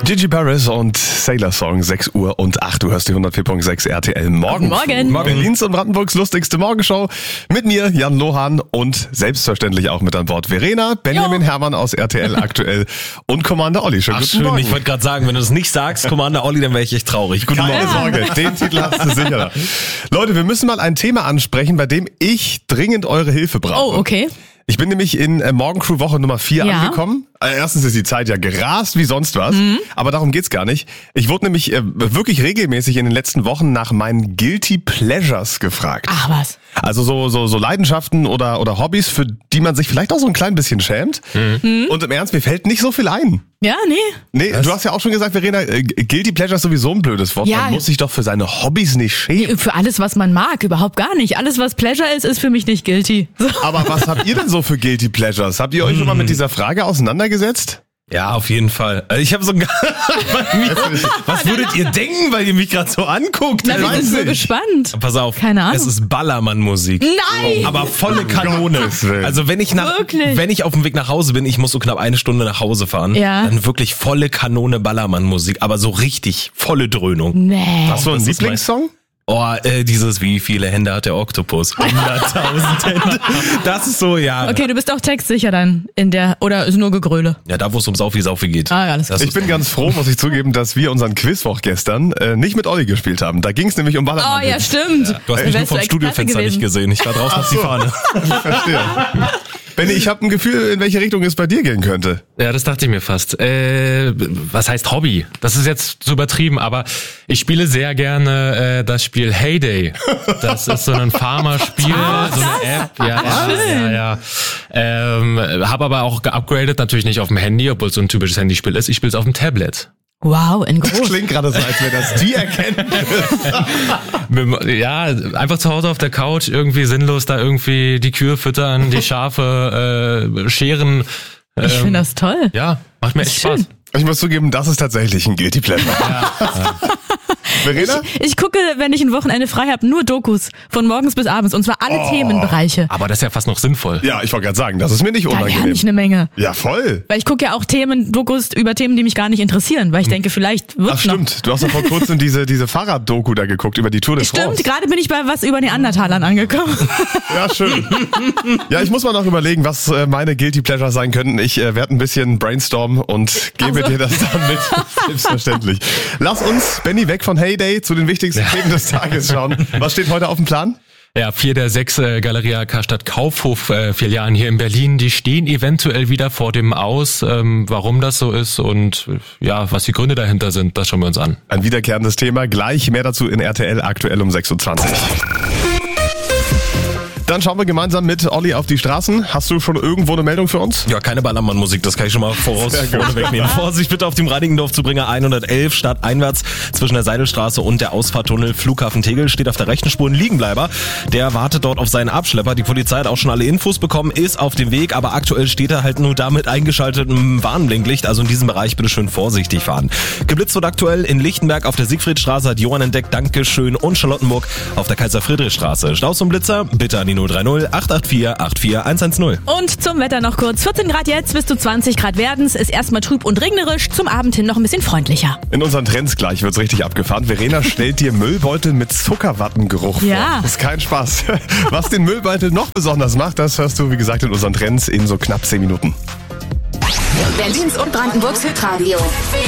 Gigi Paris und Sailor Song, 6 Uhr und 8. Du hörst die 104.6 RTL Morgen. Morgen. Berlins und Brandenburgs lustigste Morgenshow. Mit mir, Jan Lohan, und selbstverständlich auch mit an Bord Verena, Benjamin Herrmann aus RTL aktuell und Commander Olli. Schön, guten Morgen. Ich wollte gerade sagen, wenn du es nicht sagst, Commander Olli, dann wäre ich echt traurig. Guten Keine Morgen. Sorge, den Titel hast du sicher. Leute, wir müssen mal ein Thema ansprechen, bei dem ich dringend eure Hilfe brauche. Oh, okay. Ich bin nämlich in Morgencrew-Woche Nummer 4 angekommen. Erstens ist die Zeit ja gerast wie sonst was, aber darum geht's gar nicht. Ich wurde nämlich wirklich regelmäßig in den letzten Wochen nach meinen Guilty Pleasures gefragt. Ach was. Also so Leidenschaften oder Hobbys, für die man sich vielleicht auch so ein klein bisschen schämt. Und im Ernst, mir fällt nicht so viel ein. Ja, nee. Nee, du hast ja auch schon gesagt, Verena, Guilty Pleasure ist sowieso ein blödes Wort. Ja. Man muss sich doch für seine Hobbys nicht schämen. Für alles, was man mag, überhaupt gar nicht. Alles, was Pleasure ist für mich nicht guilty. So. Aber was habt ihr denn so für Guilty Pleasures? Habt ihr euch schon mal mit dieser Frage auseinandergesetzt? Ja, auf jeden Fall. Ich habe so ein Was würdet ihr denken, weil ihr mich gerade so anguckt? Na, wir weiß sind so nicht. gespannt. Pass auf, Keine Ahnung. es ist Ballermann-Musik. Nein! Aber volle Kanone. Gottes Willen. Also wenn ich Wirklich? auf dem Weg nach Hause bin, ich muss so knapp 1 Stunde nach Hause fahren, Ja. dann wirklich volle Kanone Ballermann-Musik, aber so richtig volle Dröhnung. Nee. Hast du einen Das ist Lieblingssong? Oh, dieses wie viele Hände hat der Oktopus? 100.000 Hände. Das ist so, ja. Okay, du bist auch textsicher dann oder ist nur Gegröle? Ja, da wo es um Saufi geht. Ah, alles klar. Ich bin ganz froh, muss ich zugeben, dass wir unseren Quizwoch gestern nicht mit Olli gespielt haben. Da ging es nämlich um Ballermann. Oh ja, stimmt. Du hast mich nur vom Studiofenster nicht gesehen. Ich war draußen auf die Fahne. Ich verstehe. Benni, ich habe ein Gefühl, in welche Richtung es bei dir gehen könnte. Ja, das dachte ich mir fast. Was heißt Hobby? Das ist jetzt zu übertrieben, aber ich spiele sehr gerne das Spiel Heyday. Das ist so ein Farmerspiel, so eine App. Ja. Habe aber auch geupgradet, natürlich nicht auf dem Handy, obwohl es so ein typisches Handyspiel ist. Ich spiele es auf dem Tablet. Wow, in Das groß. klingt gerade so, als wäre das die Erkenntnis. Ja, einfach zu Hause auf der Couch, irgendwie sinnlos da irgendwie die Kühe füttern, die Schafe scheren. Ich finde das toll. Ja, macht mir echt Schön. Spaß. Ich muss zugeben, das ist tatsächlich ein Guilty Pleasure. Verena? Ich gucke, wenn ich ein Wochenende frei habe, nur Dokus. Von morgens bis abends. Und zwar alle Themenbereiche. Aber das ist ja fast noch sinnvoll. Ja, ich wollte gerade sagen, das ist mir nicht Da unangenehm. lerne ich eine Menge. Ja, voll. Weil ich gucke ja auch Dokus über Themen, die mich gar nicht interessieren. Weil ich denke, vielleicht Ach wird's noch. stimmt, du hast doch vor kurzem diese Fahrrad-Doku da geguckt über die Tour de France. Stimmt, gerade bin ich bei was über Neandertalern angekommen. Ja, schön. Ja, ich muss mal noch überlegen, was meine Guilty Pleasures sein könnten. Ich werde ein bisschen brainstormen und gebe dir das dann mit. Selbstverständlich. Lass uns, Benni, weg von Heyday zu den wichtigsten Themen des Tages schauen. Was steht heute auf dem Plan? Ja, 4 der 6 Galeria Karstadt Kaufhof Filialen hier in Berlin, die stehen eventuell wieder vor dem Aus. Warum das so ist und ja, was die Gründe dahinter sind, das schauen wir uns an. Ein wiederkehrendes Thema. Gleich mehr dazu in RTL aktuell um 6.20 Uhr. Dann schauen wir gemeinsam mit Olli auf die Straßen. Hast du schon irgendwo eine Meldung für uns? Ja, keine Ballermann-Musik, das kann ich schon mal vorne wegnehmen. Vorsicht bitte auf dem Reinickendorf-Zubringer 111 stadteinwärts zwischen der Seidelstraße und der Ausfahrtunnel Flughafen Tegel steht auf der rechten Spur ein Liegenbleiber. Der wartet dort auf seinen Abschlepper. Die Polizei hat auch schon alle Infos bekommen, ist auf dem Weg, aber aktuell steht er halt nur da mit eingeschaltetem Warnblinklicht. Also in diesem Bereich bitte schön vorsichtig fahren. Geblitzt wird aktuell in Lichtenberg auf der Siegfriedstraße, hat Johann entdeckt, Dankeschön, und Charlottenburg auf der Kaiser-Friedrich-Straße. Staus und Blitzer, bitte an die 030 884 84110. Und zum Wetter noch kurz. 14 Grad jetzt, bis zu 20 Grad werden's. Ist erstmal trüb und regnerisch, zum Abend hin noch ein bisschen freundlicher. In unseren Trends gleich wird's richtig abgefahren. Verena stellt dir Müllbeutel mit Zuckerwattengeruch Ja. vor. Das ist kein Spaß. Was den Müllbeutel noch besonders macht, das hörst du, wie gesagt, in unseren Trends in so knapp 10 Minuten. Berlins und Brandenburgs Hitradio.